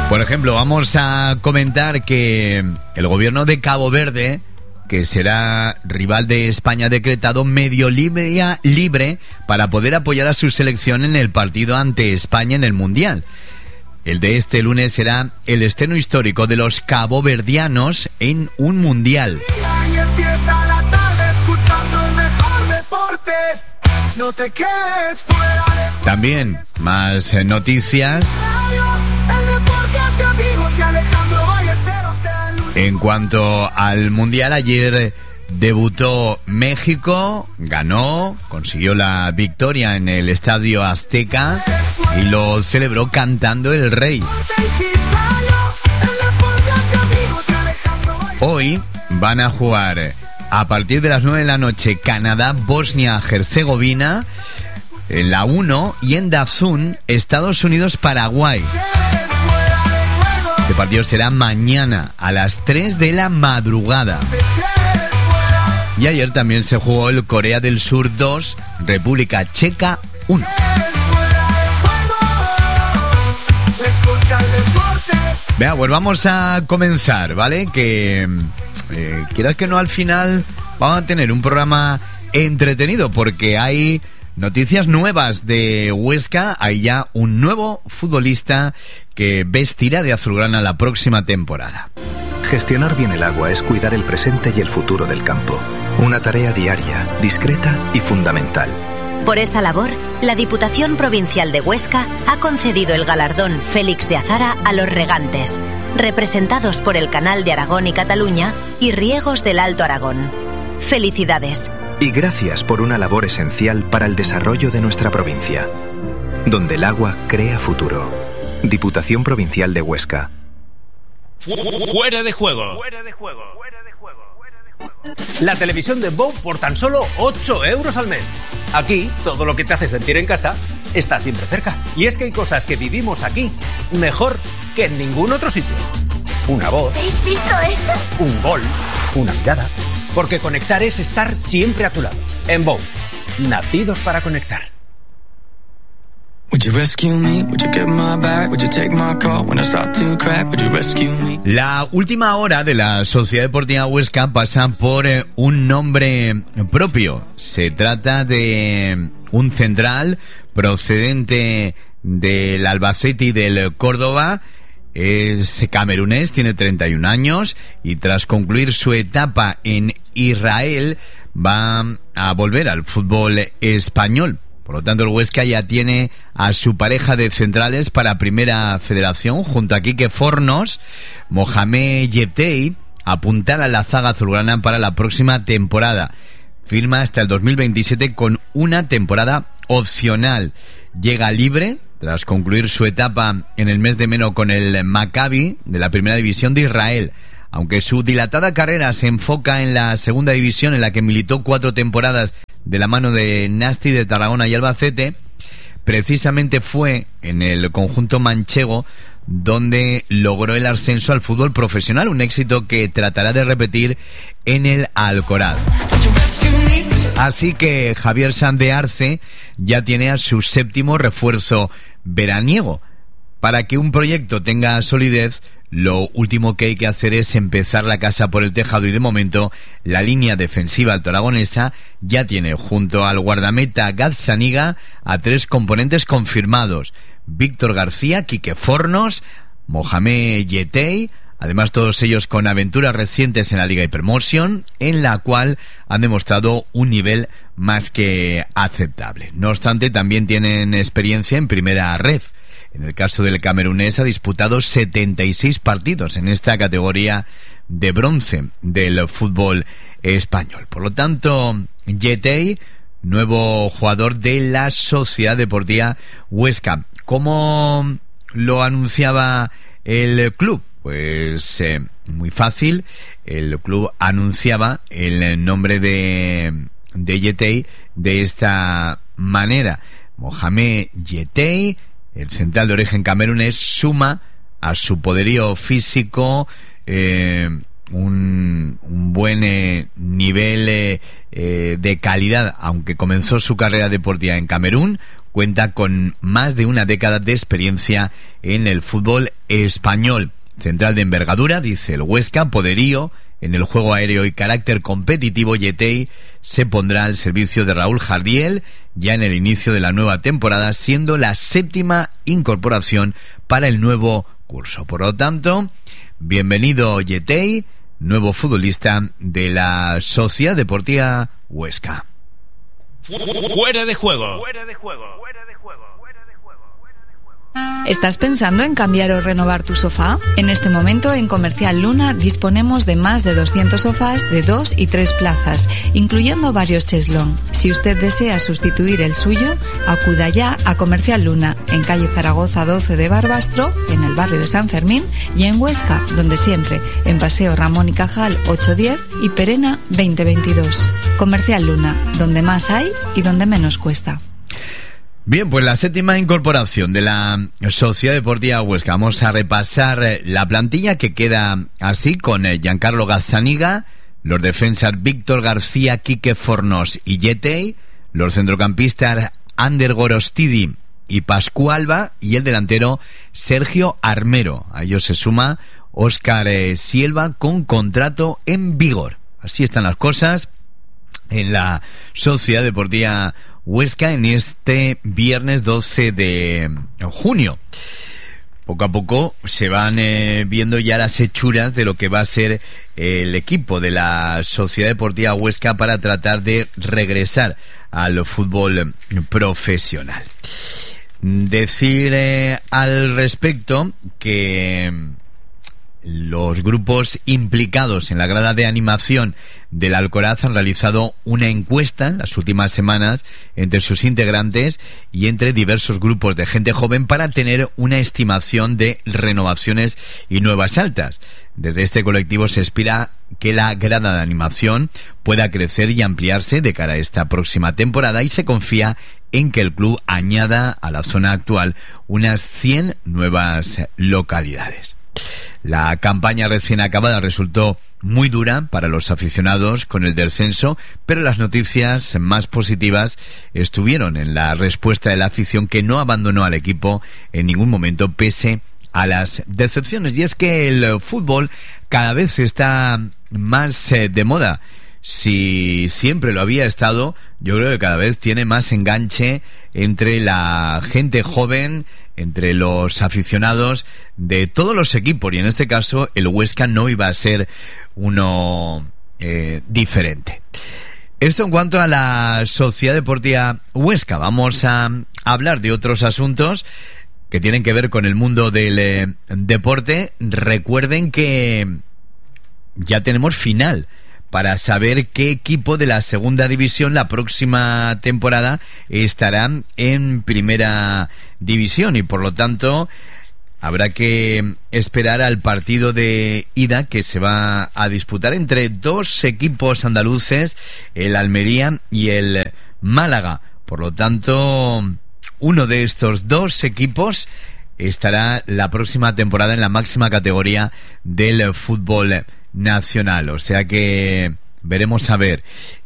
Por ejemplo, vamos a comentar que el gobierno de Cabo Verde, que será rival de España, ha decretado medio libre para poder apoyar a su selección en el partido ante España en el Mundial. El de este lunes será el estreno histórico de los caboverdianos en un Mundial. Y empieza la tarde escuchando el mejor deporte. No te quedes fuera de... También más noticias. El deporte hace amigos y Alejandro Ballesteros te da luz. En cuanto al Mundial, ayer debutó México, ganó, consiguió la victoria en el Estadio Azteca y lo celebró cantando El Rey. Hoy van a jugar a partir de las 9 de la noche Canadá, Bosnia-Herzegovina, en la 1, y en DAZN, Estados Unidos-Paraguay. Este partido será mañana a las 3 de la madrugada. Y ayer también se jugó el Corea del Sur 2, República Checa 1. Vea, pues vamos a comenzar, ¿vale? Que quieras que no, al final vamos a tener un programa entretenido porque hay noticias nuevas de Huesca. Hay ya un nuevo futbolista que vestirá de azulgrana la próxima temporada. Gestionar bien el agua es cuidar el presente y el futuro del campo. Una tarea diaria, discreta y fundamental. Por esa labor, la Diputación Provincial de Huesca ha concedido el galardón Félix de Azara a los regantes, representados por el Canal de Aragón y Cataluña y Riegos del Alto Aragón. ¡Felicidades! Y gracias por una labor esencial para el desarrollo de nuestra provincia. Donde el agua crea futuro. Diputación Provincial de Huesca. Fuera de juego. La televisión de Bow por tan solo 8 euros al mes. Aquí, todo lo que te hace sentir en casa está siempre cerca. Y es que hay cosas que vivimos aquí mejor que en ningún otro sitio. Una voz. ¿Habéis visto eso? Un gol. Una mirada. Porque conectar es estar siempre a tu lado. En Bow, nacidos para conectar. La última hora de la Sociedad Deportiva Huesca pasa por un nombre propio. Se trata de un central procedente del Albacete y del Córdoba. Es camerunés, tiene 31 años y tras concluir su etapa en Israel va a volver al fútbol español. Por lo tanto, el Huesca ya tiene a su pareja de centrales para Primera Federación, junto a Quique Fornos. Mohamed Yeptey apuntala a la zaga azulgrana para la próxima temporada. Firma hasta el 2027 con una temporada opcional. Llega libre tras concluir su etapa en el mes de enero con el Maccabi de la Primera División de Israel. Aunque su dilatada carrera se enfoca en la Segunda División, en la que militó 4 temporadas de la mano de Nasti de Tarragona y Albacete, precisamente fue en el conjunto manchego donde logró el ascenso al fútbol profesional, un éxito que tratará de repetir en el Alcoraz. Así que Javier Sanz de Arce ya tiene a su 7º refuerzo veraniego. Para que un proyecto tenga solidez, lo último que hay que hacer es empezar la casa por el tejado, y de momento la línea defensiva altoaragonesa ya tiene junto al guardameta Gazzaniga a 3 componentes confirmados: Víctor García, Quique Fornos, Mohamed Yeptey, además todos ellos con aventuras recientes en la Liga Hypermotion, en la cual han demostrado un nivel más que aceptable. No obstante, también tienen experiencia en Primera Ref. En el caso del camerunés ha disputado 76 partidos en esta categoría de bronce del fútbol español. Por lo tanto, Yeptey, nuevo jugador de la Sociedad Deportiva Huesca. ¿Cómo lo anunciaba el club? Pues muy fácil. El club anunciaba el nombre de Yeptey de esta manera: Mohamed Yeptey, el central de origen camerunés, suma a su poderío físico un buen nivel de calidad, aunque comenzó su carrera deportiva en Camerún cuenta con más de una década de experiencia en el fútbol español. Central de envergadura, dice el Huesca, poderío en el juego aéreo y carácter competitivo. Yetey se pondrá al servicio de Raúl Jardiel ya en el inicio de la nueva temporada, siendo la 7ª incorporación para el nuevo curso. Por lo tanto, bienvenido Yetey, nuevo futbolista de la Sociedad Deportiva Huesca. Fuera de juego. ¿Estás pensando en cambiar o renovar tu sofá? En este momento en Comercial Luna disponemos de más de 200 sofás de 2 y 3 plazas, incluyendo varios cheslón. Si usted desea sustituir el suyo, acuda ya a Comercial Luna, en calle Zaragoza 12 de Barbastro, en el barrio de San Fermín, y en Huesca, donde siempre, en Paseo Ramón y Cajal 810 y Perena 2022. Comercial Luna, donde más hay y donde menos cuesta. Bien, pues la 7ª incorporación de la Sociedad Deportiva Huesca. Vamos a repasar la plantilla, que queda así, con Giancarlo Gazzaniga, los defensas Víctor García, Quique Fornós y Yetey, los centrocampistas Ander Gorostidi y Pascu Alba, y el delantero Sergio Armero. A ellos se suma Óscar Silva, con contrato en vigor. Así están las cosas en la Sociedad Deportiva Huesca en este viernes 12 de junio. Poco a poco se van viendo ya las hechuras de lo que va a ser el equipo de la Sociedad Deportiva Huesca para tratar de regresar al fútbol profesional. Decir al respecto que los grupos implicados en la grada de animación del Alcoraz han realizado una encuesta en las últimas semanas entre sus integrantes y entre diversos grupos de gente joven para tener una estimación de renovaciones y nuevas altas. Desde este colectivo se espera que la grada de animación pueda crecer y ampliarse de cara a esta próxima temporada, y se confía en que el club añada a la zona actual unas 100 nuevas localidades. La campaña recién acabada resultó muy dura para los aficionados con el descenso, pero las noticias más positivas estuvieron en la respuesta de la afición, que no abandonó al equipo en ningún momento pese a las decepciones. Y es que el fútbol cada vez está más de moda. Si siempre lo había estado, yo creo que cada vez tiene más enganche entre la gente joven, entre los aficionados de todos los equipos, y en este caso el Huesca no iba a ser uno diferente. Esto en cuanto a la Sociedad Deportiva Huesca. Vamos a hablar de otros asuntos que tienen que ver con el mundo del deporte. Recuerden que ya tenemos final para saber qué equipo de la segunda división la próxima temporada estará en primera división, y por lo tanto habrá que esperar al partido de ida que se va a disputar entre dos equipos andaluces, el Almería y el Málaga. Por lo tanto, uno de estos dos equipos estará la próxima temporada en la máxima categoría del fútbol nacional. O sea que veremos a ver.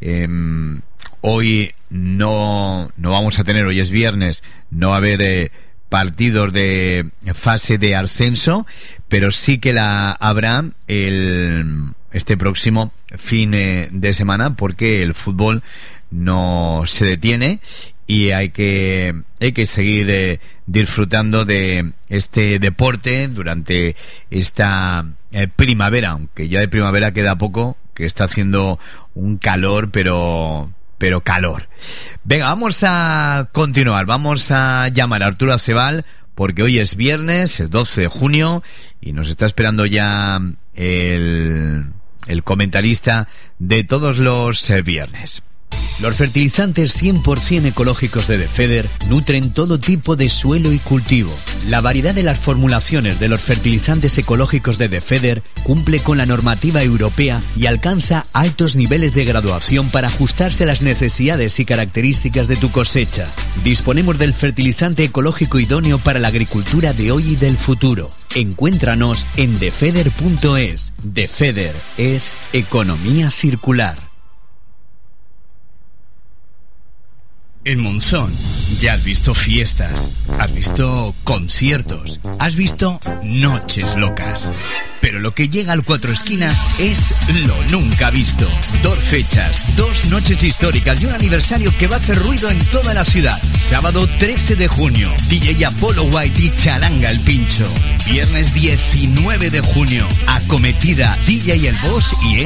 Hoy no vamos a tener, hoy es viernes, no va a haber partidos de fase de ascenso, pero sí que la habrá este próximo fin de semana, porque el fútbol no se detiene y hay que seguir disfrutando de este deporte durante esta primavera, aunque ya de primavera queda poco, que está haciendo un calor, pero calor. Venga, vamos a continuar, vamos a llamar a Arturo Acebal, porque hoy es viernes, es 12 de junio, y nos está esperando ya el comentarista de todos los viernes. Los fertilizantes 100% ecológicos de Defeder nutren todo tipo de suelo y cultivo. La variedad de las formulaciones de los fertilizantes ecológicos de Defeder cumple con la normativa europea y alcanza altos niveles de graduación para ajustarse a las necesidades y características de tu cosecha. Disponemos del fertilizante ecológico idóneo para la agricultura de hoy y del futuro. Encuéntranos en defeder.es. Defeder es economía circular. En Monzón ya has visto fiestas, has visto conciertos, has visto noches locas. Pero lo que llega al Cuatro Esquinas es lo nunca visto. 2 fechas, 2 noches históricas y un aniversario que va a hacer ruido en toda la ciudad. Sábado 13 de junio, DJ Apollo White y Chalanga el Pincho. Viernes 19 de junio, Acometida, DJ El Boss y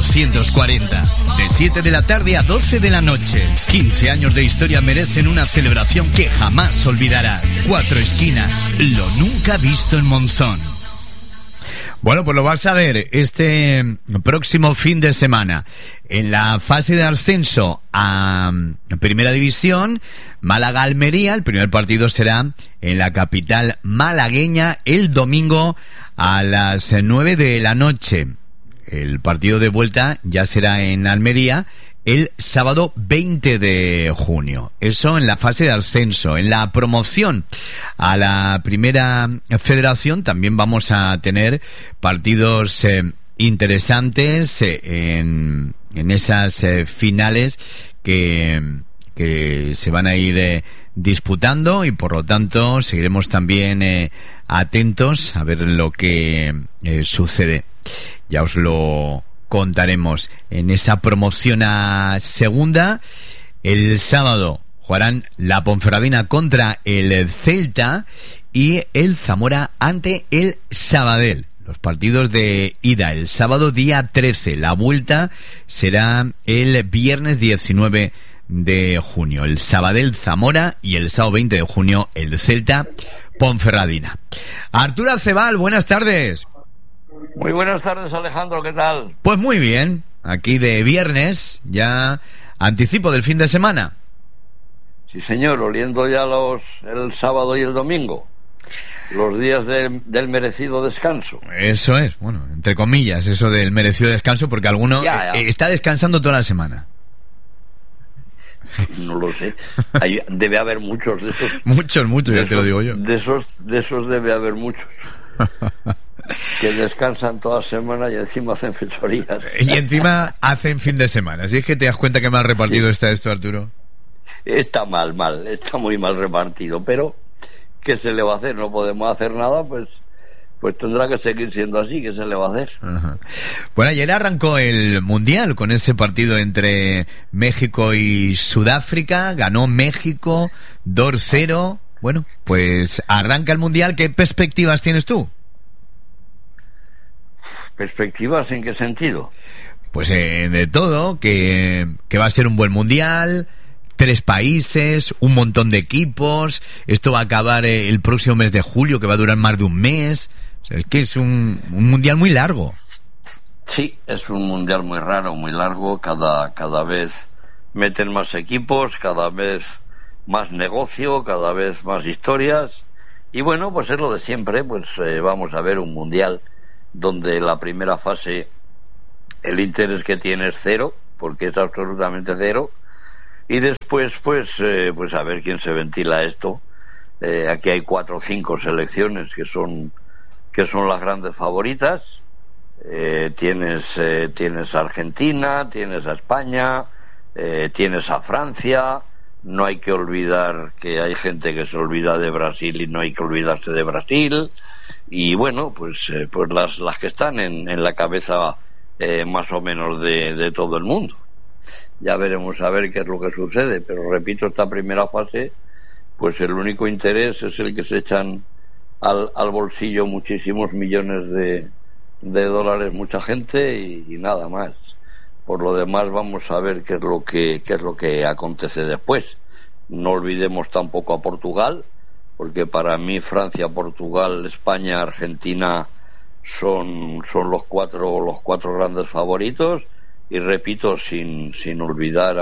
N240. De 7 de la tarde a 12 de la noche. 15 años de historia merecen una celebración que jamás olvidarás. Cuatro Esquinas, lo nunca visto en Monzón. Bueno, pues lo vas a ver este próximo fin de semana. En la fase de ascenso a Primera División, Málaga-Almería, el primer partido será en la capital malagueña el domingo a las 9 de la noche. El partido de vuelta ya será en Almería el sábado 20 de junio. Eso en la fase de ascenso. En la promoción a la Primera Federación también vamos a tener partidos interesantes en esas finales que se van a ir disputando, y por lo tanto seguiremos también atentos a ver lo que sucede. Ya os lo contaremos. En esa promoción a segunda, el sábado jugarán la Ponferradina contra el Celta y el Zamora ante el Sabadell. Los partidos de ida el sábado día 13, la vuelta será el viernes 19 de junio. El Sabadell Zamora y el sábado 20 de junio el Celta Ponferradina. Arturo Acebal, buenas tardes. Muy buenas tardes, Alejandro, ¿qué tal? Pues muy bien, aquí de viernes, ya anticipo del fin de semana. Sí, señor, oliendo ya el sábado y el domingo, los días del merecido descanso. Eso es, bueno, entre comillas, eso del merecido descanso, porque alguno ya. Está descansando toda la semana. No lo sé, debe haber muchos de esos. Muchos, ya te lo digo yo. De esos debe haber muchos. Que descansan toda semana y encima hacen fechorías. Y encima hacen fin de semana. ¿Sí es que te das cuenta que mal repartido está esto, Arturo? Está está muy mal repartido, pero ¿qué se le va a hacer? No podemos hacer nada, pues tendrá que seguir siendo así. ¿Qué se le va a hacer? Ajá. Bueno, ayer arrancó el Mundial con ese partido entre México y Sudáfrica. Ganó México 2-0. Bueno, pues arranca el Mundial. ¿Qué perspectivas tienes tú? ¿Perspectivas en qué sentido? Pues de todo, que va a ser un buen Mundial, 3 países, un montón de equipos. Esto va a acabar el próximo mes de julio, que va a durar más de un mes. O sea, es que es un Mundial muy largo. Sí, es un Mundial muy raro, muy largo. Cada vez meten más equipos, cada vez más negocio, cada vez más historias. Y bueno, pues es lo de siempre. Pues vamos a ver un Mundial donde la primera fase el interés que tiene es 0, porque es absolutamente 0, y después pues a ver quién se ventila esto. Aquí hay 4 o 5 selecciones que son las grandes favoritas. Tienes a Argentina, tienes a España, tienes a Francia. No hay que olvidar que hay gente que se olvida de Brasil y no hay que olvidarse de Brasil. Y bueno, pues las que están en la cabeza más o menos de todo el mundo. Ya veremos a ver qué es lo que sucede, pero repito, esta primera fase, pues el único interés es el que se echan al bolsillo muchísimos millones de dólares, mucha gente, y nada más. Por lo demás vamos a ver qué es lo que acontece después. No olvidemos tampoco a Portugal, porque para mí Francia, Portugal, España, Argentina son los cuatro grandes favoritos, y repito, sin olvidar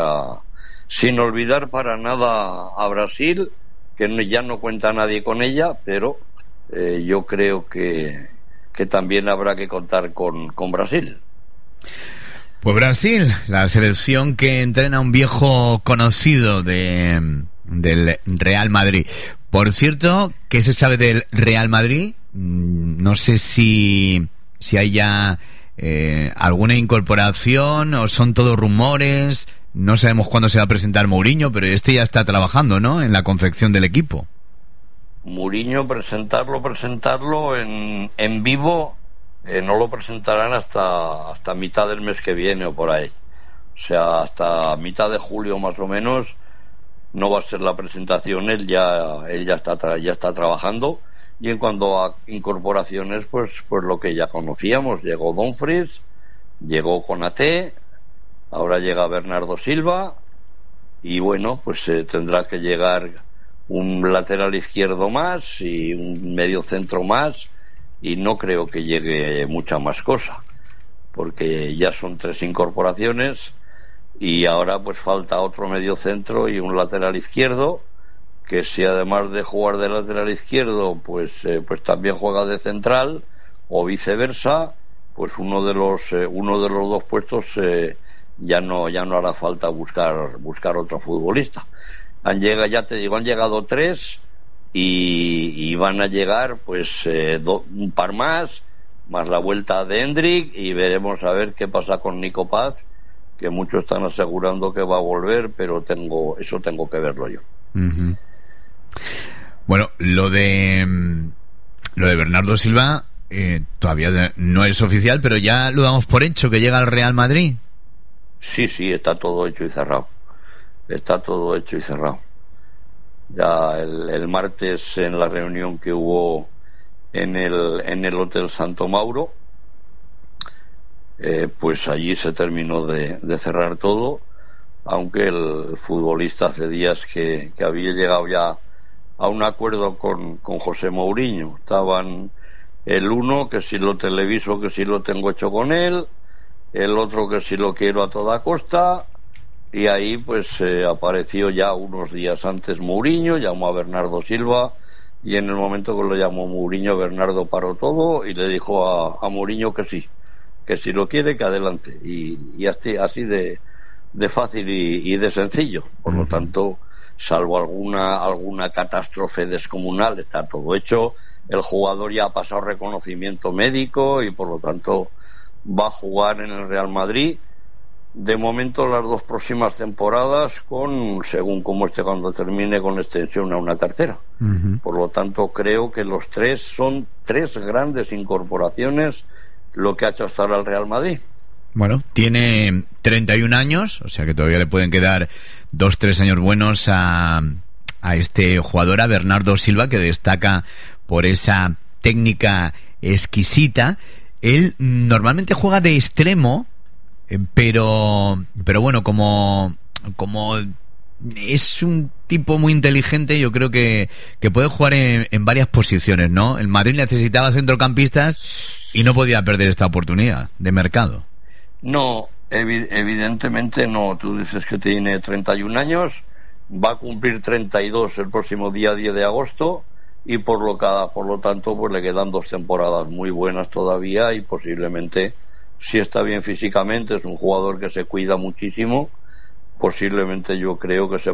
para nada a Brasil, que ya no cuenta nadie con ella, pero yo creo que también habrá que contar con Brasil. Pues Brasil, la selección que entrena un viejo conocido del Real Madrid. Por cierto, ¿qué se sabe del Real Madrid? No sé si hay ya alguna incorporación o son todos rumores. no sabemos cuándo se va a presentar Mourinho, pero este ya está trabajando, ¿no?, en la confección del equipo. Mourinho, presentarlo en vivo, no lo presentarán hasta mitad del mes que viene o por ahí. O sea, hasta mitad de julio más o menos no va a ser la presentación. Él ya está trabajando. Y en cuanto a incorporaciones, pues lo que ya conocíamos, llegó Dumfries, llegó Konaté, ahora llega Bernardo Silva, y bueno, pues tendrá que llegar un lateral izquierdo más y un medio centro más, y no creo que llegue mucha más cosa, porque ya son 3 incorporaciones, y ahora pues falta otro medio centro y un lateral izquierdo, que si además de jugar de lateral izquierdo pues también juega de central, o viceversa, pues uno de los 2 puestos ya no hará falta buscar otro futbolista. Han llegado 3 y van a llegar pues un par más la vuelta de Hendrik, y veremos a ver qué pasa con Nico Paz, que muchos están asegurando que va a volver, pero tengo que verlo yo. Uh-huh. Bueno, lo de Bernardo Silva todavía no es oficial, pero ya lo damos por hecho, que llega al Real Madrid. Sí, está todo hecho y cerrado. Ya el martes, en la reunión que hubo en el Hotel Santo Mauro, pues allí se terminó de cerrar todo, aunque el futbolista hace días que había llegado ya a un acuerdo con José Mourinho. Estaban el uno, que si lo televiso, que si lo tengo hecho con él, el otro que si lo quiero a toda costa, y ahí pues apareció ya unos días antes Mourinho, llamó a Bernardo Silva, y en el momento que lo llamó Mourinho, Bernardo paró todo y le dijo a Mourinho que si lo quiere, que adelante, y así de fácil y de sencillo. Por lo tanto, salvo alguna catástrofe descomunal, está todo hecho. El jugador ya ha pasado reconocimiento médico y por lo tanto va a jugar en el Real Madrid de momento las 2 próximas temporadas, según como cuando termine, con extensión a una tercera. Uh-huh. Por lo tanto, creo que los 3 son 3 grandes incorporaciones lo que ha hecho hasta ahora el Real Madrid. Bueno, tiene 31 años, o sea que todavía le pueden quedar 2-3 años buenos a este jugador, a Bernardo Silva, que destaca por esa técnica exquisita. Él normalmente juega de extremo, pero bueno, como es un tipo muy inteligente, yo creo que puede jugar en varias posiciones, ¿no? El Madrid necesitaba centrocampistas y no podía perder esta oportunidad de mercado. No, evidentemente no. Tú dices que tiene 31 años, va a cumplir 32 el próximo día 10 de agosto, y por lo tanto pues le quedan 2 temporadas muy buenas todavía, y posiblemente, si está bien físicamente, es un jugador que se cuida muchísimo, posiblemente yo creo que se